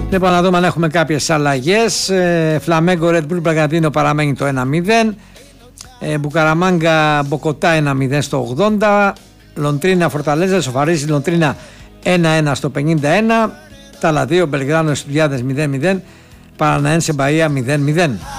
Λοιπόν, να δούμε αν έχουμε κάποιες αλλαγές. Φλαμέγκο Red Bull Μπραγαντίνο παραμένει το 1-0. Μπουκαραμάγκα Μποκοτά 1-0 στο 80. Λοντρίνα Φορταλέζα σοφαρίζει Λοντρίνα 1-1 στο 51. Τα άλλα δύο Μπελγράνο Εστουδιάδες 0-0. Παραναένσε Μπαΐα 0-0.